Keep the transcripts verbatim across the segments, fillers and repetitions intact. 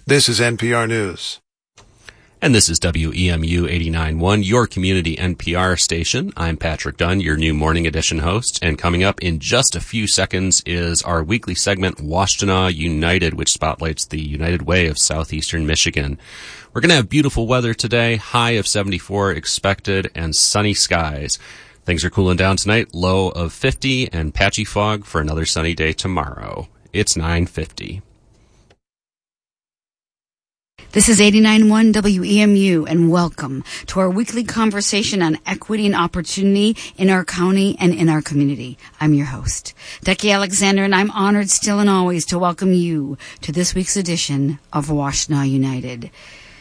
This is N P R News. And this is W E M U eighty-nine point one, your community N P R station. I'm Patrick Dunn, your new Morning Edition host. And coming up in just a few seconds is our weekly segment, Washtenaw United, which spotlights the United Way of southeastern Michigan. We're going to have beautiful weather today, high of seventy-four expected, and sunny skies. Things are cooling down tonight, low of fifty, and patchy fog for another sunny day tomorrow. It's nine fifty. This is eighty-nine point one W E M U, and welcome to our weekly conversation on equity and opportunity in our county and in our community. I'm your host, Becky Alexander, and I'm honored still and always to welcome you to this week's edition of Washtenaw United.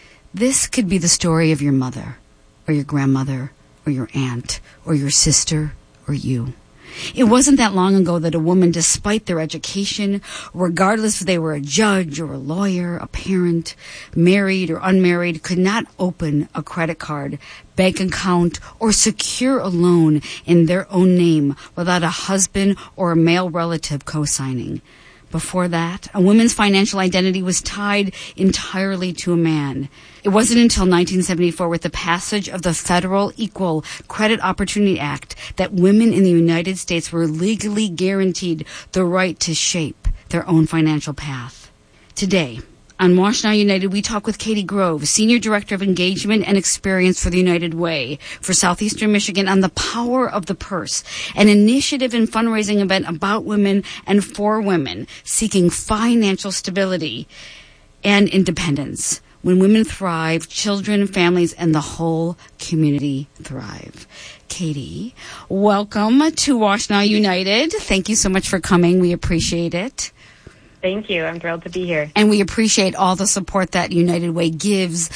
This could be the story of your mother, or your grandmother, or your aunt, or your sister, or you. It wasn't that long ago that a woman, despite their education, regardless if they were a judge or a lawyer, a parent, married or unmarried, could not open a credit card, bank account, or secure a loan in their own name without a husband or a male relative co-signing. Before that, a woman's financial identity was tied entirely to a man. It wasn't until nineteen seventy-four, with the passage of the Federal Equal Credit Opportunity Act, that women in the United States were legally guaranteed the right to shape their own financial path. Today, on Washtenaw United, we talk with Katie Grove, Senior Director of Engagement and Experience for the United Way for Southeastern Michigan, on the power of the purse, an initiative and fundraising event about women and for women seeking financial stability and independence. When women thrive, children, families, and the whole community thrive. Katie, welcome to Washtenaw United. Thank you so much for coming. We appreciate it. Thank you. I'm thrilled to be here. And we appreciate all the support that United Way gives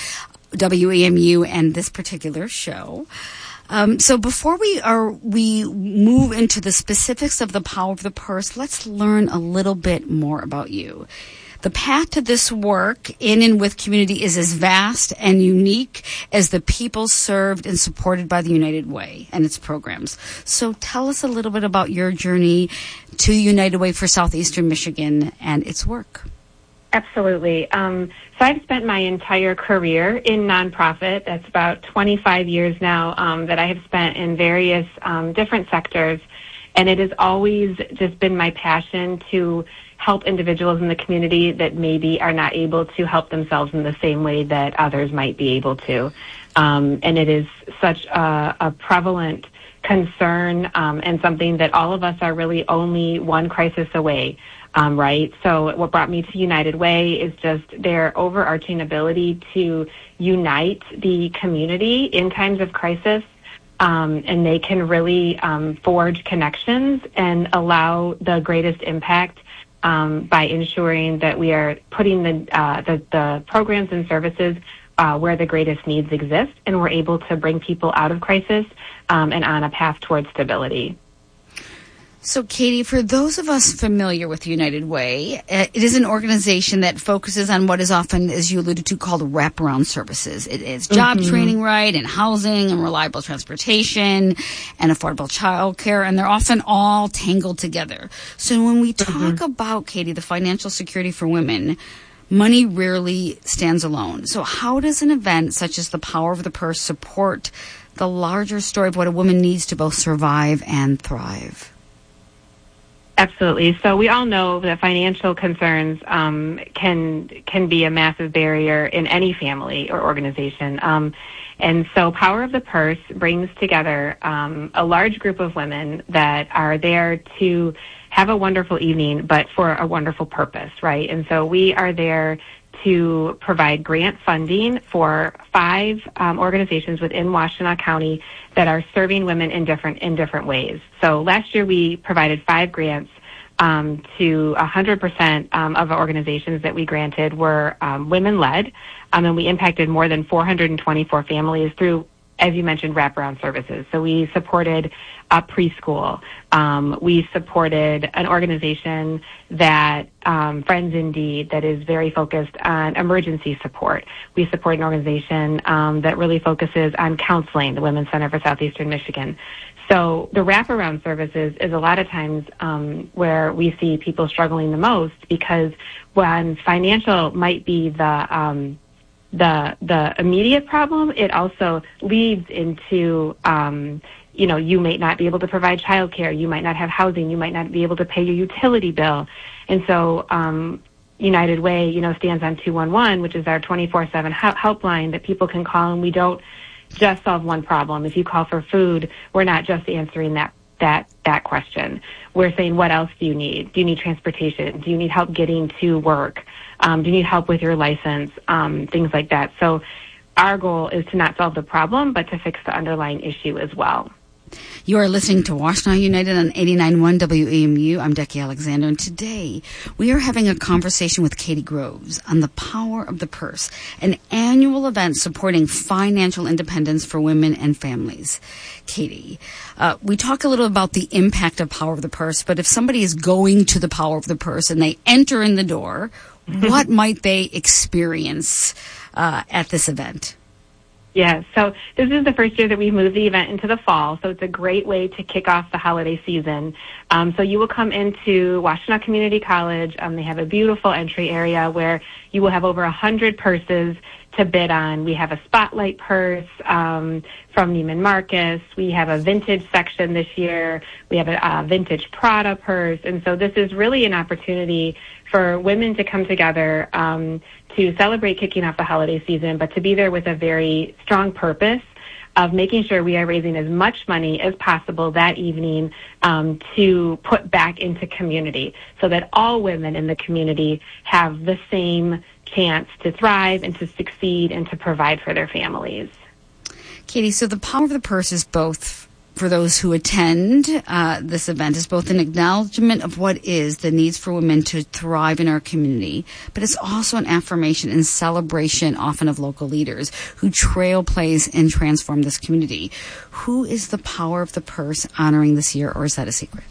W E M U and this particular show. Um, so before we are we move into the specifics of the power of the purse, let's learn a little bit more about you. The path to this work in and with community is as vast and unique as the people served and supported by the United Way and its programs. So tell us a little bit about your journey to United Way for Southeastern Michigan and its work. Absolutely. Um, so I've spent my entire career in nonprofit. That's about twenty-five years now um, that I have spent in various um, different sectors. And it has always just been my passion to help individuals in the community that maybe are not able to help themselves in the same way that others might be able to. Um, and it is such a, a prevalent concern um, and something that all of us are really only one crisis away, um, right? So what brought me to United Way is just their overarching ability to unite the community in times of crisis. Um, and they can really um, forge connections and allow the greatest impact Um, by ensuring that we are putting the, uh, the, the programs and services uh, where the greatest needs exist, and we're able to bring people out of crisis um, and on a path towards stability. So, Katie, for those of us familiar with United Way, it is an organization that focuses on what is often, as you alluded to, called wraparound services. It is job mm-hmm. training, right, and housing and reliable transportation and affordable child care, and they're often all tangled together. So when we talk mm-hmm. about, Katie, the financial security for women, money rarely stands alone. So how does an event such as the Power of the Purse support the larger story of what a woman needs to both survive and thrive? Absolutely. So we all know that financial concerns um, can can be a massive barrier in any family or organization. Um, and so Power of the Purse brings together um, a large group of women that are there to have a wonderful evening, but for a wonderful purpose, right? And so we are there to provide grant funding for five um, organizations within Washtenaw County that are serving women in different in different ways. So last year we provided five grants um, to one hundred percent um, of our organizations that we granted were um, women-led, um, and we impacted more than four hundred twenty-four families through, as you mentioned, wraparound services. So we supported a preschool. Um, we supported an organization that, um, Friends Indeed, that is very focused on emergency support. We support an organization um, that really focuses on counseling, the Women's Center for Southeastern Michigan. So the wraparound services is a lot of times um, where we see people struggling the most, because when financial might be the um, the the immediate problem, it also leads into um, you know, you may not be able to provide childcare, you might not have housing, you might not be able to pay your utility bill, and so um, United Way, you know, stands on two one one, which is our twenty-four seven helpline that people can call, and we don't just solve one problem. If you call for food, we're not just answering that that that question. We're saying, what else do you need? Do you need transportation? Do you need help getting to work? Um, do you need help with your license? Um, things like that. So our goal is to not solve the problem, but to fix the underlying issue as well. You are listening to Washtenaw United on eighty-nine point one W E M U. I'm Decky Alexander, and today we are having a conversation with Katie Groves on the Power of the Purse, an annual event supporting financial independence for women and families. Katie, uh, we talk a little about the impact of Power of the Purse, but if somebody is going to the Power of the Purse and they enter in the door, what might they experience uh, at this event? Yeah, so this is the first year that we've moved the event into the fall, so it's a great way to kick off the holiday season. Um, so you will come into Washtenaw Community College. Um, they have a beautiful entry area where you will have over one hundred purses to bid on. We have a spotlight purse um, from Neiman Marcus. We have a vintage section this year. We have a, a vintage Prada purse. And so this is really an opportunity for women to come together um, to celebrate kicking off the holiday season, but to be there with a very strong purpose of making sure we are raising as much money as possible that evening um, to put back into community so that all women in the community have the same chance to thrive and to succeed and to provide for their families. Katie, so the Power of the Purse is both, for those who attend uh, this event, is both an acknowledgement of what is the needs for women to thrive in our community, but it's also an affirmation and celebration often of local leaders who trailblaze and transform this community. Who is the Power of the Purse honoring this year, or is that a secret?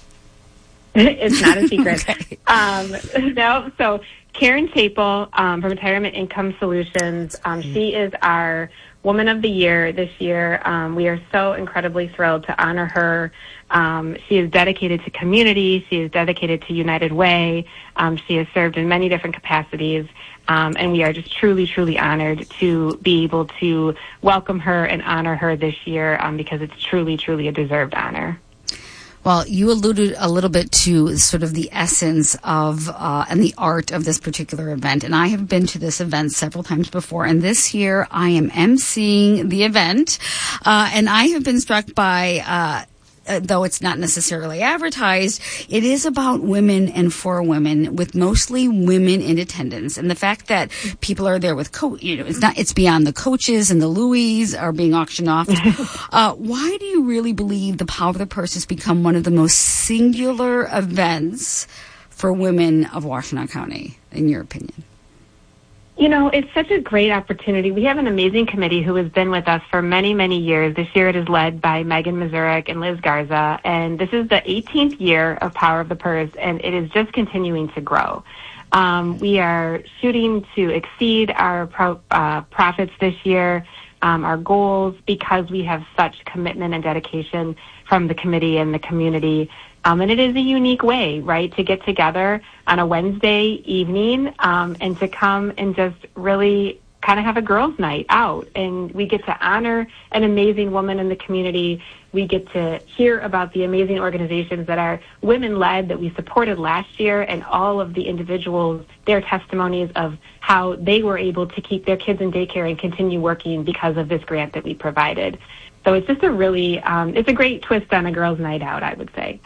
It's not a secret. Okay. um, no, so Karen Chapel um, from Retirement Income Solutions, um, she is our Woman of the Year this year. Um, we are so incredibly thrilled to honor her. Um, she is dedicated to community. She is dedicated to United Way. Um, she has served in many different capacities. Um, and we are just truly, truly honored to be able to welcome her and honor her this year um, because it's truly, truly a deserved honor. Well, you alluded a little bit to sort of the essence of uh, and the art of this particular event. And I have been to this event several times before. And this year I am emceeing the event. Uh, and I have been struck by, uh, uh, though it's not necessarily advertised, it is about women and for women, with mostly women in attendance. And the fact that people are there with, co- you know, it's not, it's beyond the coaches and the Louis are being auctioned off. uh, why do you really believe the Power of the Purse has become one of the most singular events for women of Washtenaw County, in your opinion? You know, it's such a great opportunity. We have an amazing committee who has been with us for many, many years. This year it is led by Megan Mazurek and Liz Garza, and this is the eighteenth year of Power of the Purse, and it is just continuing to grow. Um, we are shooting to exceed our pro, uh, profits this year, um, our goals, because we have such commitment and dedication from the committee and the community. Um, and it is a unique way, right, to get together on a Wednesday evening um, and to come and just really kind of have a girls' night out. And we get to honor an amazing woman in the community. We get to hear about the amazing organizations that are women-led that we supported last year, and all of the individuals, their testimonies of how they were able to keep their kids in daycare and continue working because of this grant that we provided. So it's just a really, um, it's a great twist on a girls' night out, I would say.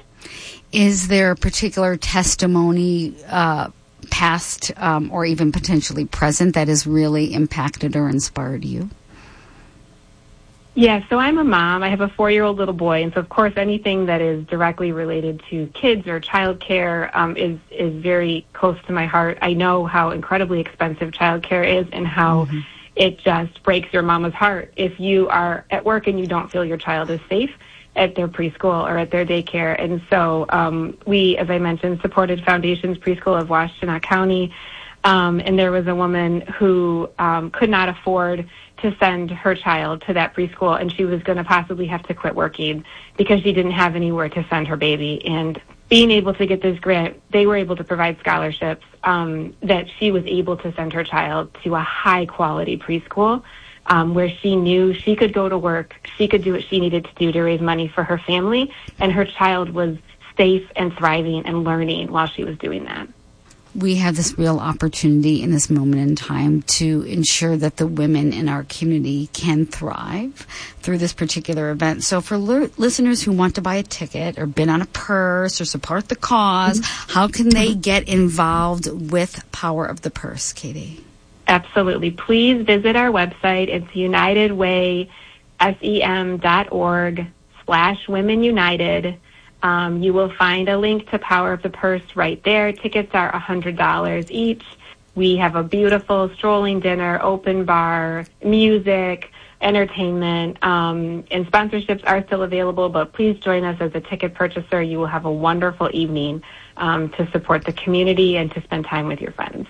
Is there a particular testimony, uh, past um, or even potentially present, that has really impacted or inspired you? Yeah, so I'm a mom. I have a four-year-old little boy, and so of course anything that is directly related to kids or childcare um, is is very close to my heart. I know how incredibly expensive childcare is, and how mm-hmm. it just breaks your mama's heart if you are at work and you don't feel your child is safe at their preschool or at their daycare. And so um, we, as I mentioned, supported Foundations Preschool of Washtenaw County Um, and there was a woman who um, could not afford to send her child to that preschool, and she was going to possibly have to quit working because she didn't have anywhere to send her baby. And being able to get this grant, they were able to provide scholarships um, that she was able to send her child to a high-quality preschool um, where she knew she could go to work, she could do what she needed to do to raise money for her family, and her child was safe and thriving and learning while she was doing that. We have this real opportunity in this moment in time to ensure that the women in our community can thrive through this particular event. So for l- listeners who want to buy a ticket or bid on a purse or support the cause, mm-hmm. how can they get involved with Power of the Purse, Katie? Absolutely. Please visit our website. It's unitedway sem dot org slash women united. Um, you will find a link to Power of the Purse right there. Tickets are one hundred dollars each. We have a beautiful strolling dinner, open bar, music, entertainment, um, and sponsorships are still available, but please join us as a ticket purchaser. You will have a wonderful evening um, to support the community and to spend time with your friends.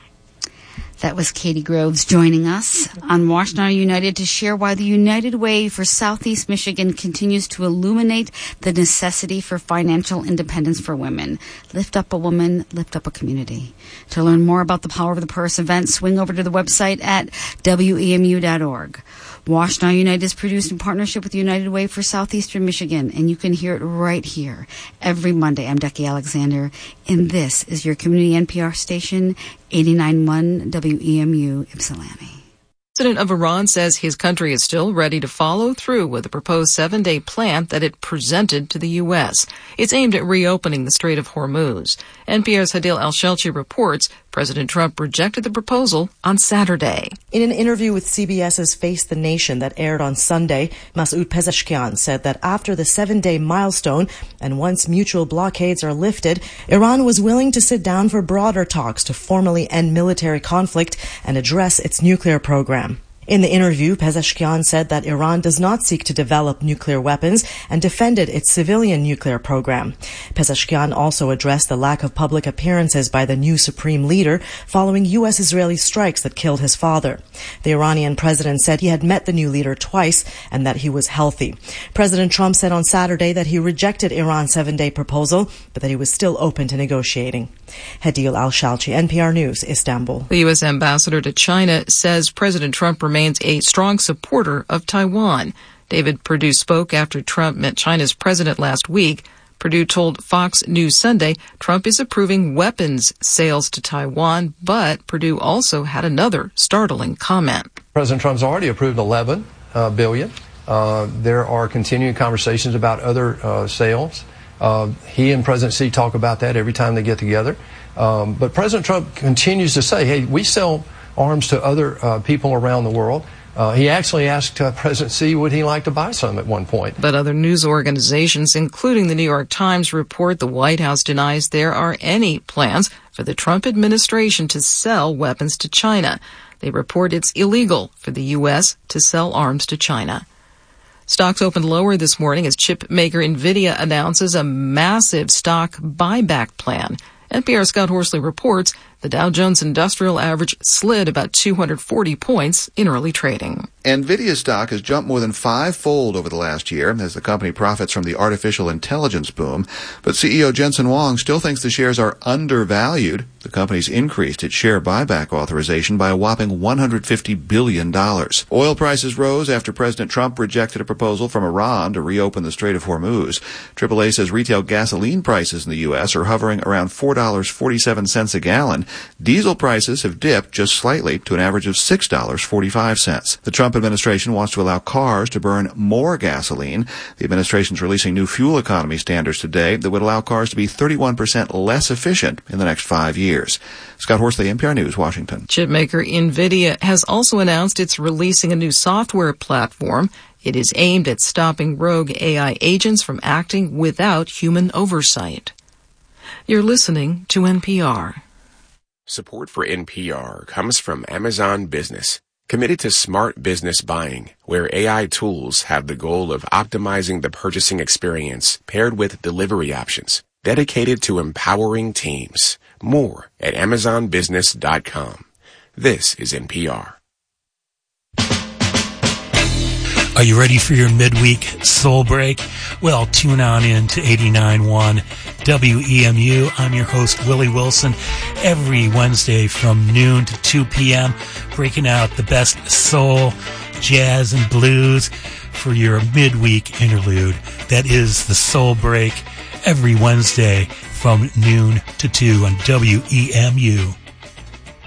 That was Katie Groves joining us on Washtenaw United to share why the United Way for Southeast Michigan continues to illuminate the necessity for financial independence for women. Lift up a woman, lift up a community. To learn more about the Power of the Purse event, swing over to the website at W E M U dot org. Washtenaw United is produced in partnership with United Way for Southeastern Michigan, and you can hear it right here every Monday. I'm Becky Alexander, and this is your community N P R station, eighty-nine point one W E M U Ypsilanti. The president of Iran says his country is still ready to follow through with the proposed seven-day plan that it presented to the U S. It's aimed at reopening the Strait of Hormuz. N P R's Hadil Al-Shelchi reports President Trump rejected the proposal on Saturday. In an interview with C B S's Face the Nation that aired on Sunday, Masoud Pezeshkian said that after the seven-day milestone and once mutual blockades are lifted, Iran was willing to sit down for broader talks to formally end military conflict and address its nuclear program. In the interview, Pezeshkian said that Iran does not seek to develop nuclear weapons and defended its civilian nuclear program. Pezeshkian also addressed the lack of public appearances by the new supreme leader following U S-Israeli strikes that killed his father. The Iranian president said he had met the new leader twice and that he was healthy. President Trump said on Saturday that he rejected Iran's seven-day proposal, but that he was still open to negotiating. Hadil Al-Shelchi, N P R News, Istanbul. The U S ambassador to China says President Trump remains a strong supporter of Taiwan. David Perdue spoke after Trump met China's president last week. Perdue told Fox News Sunday Trump is approving weapons sales to Taiwan, but Perdue also had another startling comment. President Trump's already approved eleven uh, billion. Uh, there are continuing conversations about other uh, sales. Uh, he and President Xi talk about that every time they get together. Um, but President Trump continues to say, hey, we sell arms to other uh, people around the world. Uh, he actually asked uh, President Xi would he like to buy some at one point. But other news organizations, including the New York Times, report the White House denies there are any plans for the Trump administration to sell weapons to China. They report it's illegal for the U S to sell arms to China. Stocks opened lower this morning as chip maker NVIDIA announces a massive stock buyback plan. N P R's Scott Horsley reports the Dow Jones Industrial Average slid about two hundred forty points in early trading. NVIDIA stock has jumped more than five-fold over the last year as the company profits from the artificial intelligence boom. But C E O Jensen Huang still thinks the shares are undervalued. The company's increased its share buyback authorization by a whopping one hundred fifty billion dollars. Oil prices rose after President Trump rejected a proposal from Iran to reopen the Strait of Hormuz. triple A says retail gasoline prices in the U S are hovering around four dollars and forty-seven cents a gallon. Diesel prices have dipped just slightly to an average of six dollars and forty-five cents. The Trump administration wants to allow cars to burn more gasoline. The administration's releasing new fuel economy standards today that would allow cars to be thirty-one percent less efficient in the next five years. Scott Horsley, N P R News, Washington. Chipmaker NVIDIA has also announced it's releasing a new software platform. It is aimed at stopping rogue A I agents from acting without human oversight. You're listening to N P R. Support for N P R comes from Amazon Business, committed to smart business buying, where A I tools have the goal of optimizing the purchasing experience paired with delivery options, dedicated to empowering teams. More at amazon business dot com. This is N P R. Are you ready for your midweek soul break? Well, tune on in to eighty-nine point one W E M U. I'm your host, Willie Wilson, every Wednesday from noon to two p.m., breaking out the best soul, jazz, and blues for your midweek interlude. That is the Soul Break every Wednesday from noon to two on W E M U.